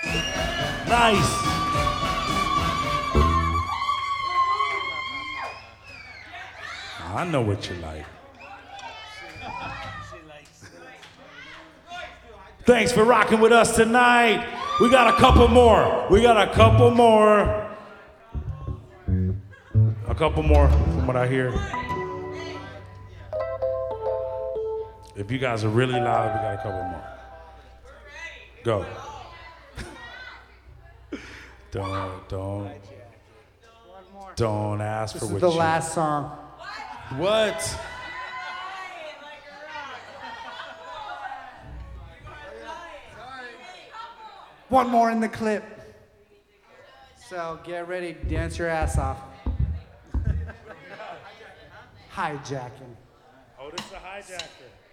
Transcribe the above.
Nice. I know what you like. Thanks for rocking with us tonight. We got a couple more. A couple more from what I hear. If you guys are really loud, we got a couple more. Go. Don't ask for what you... This is the last song. What? One more in the clip. So get ready, dance your ass off. Hijacking. Oh, this is a hijacker.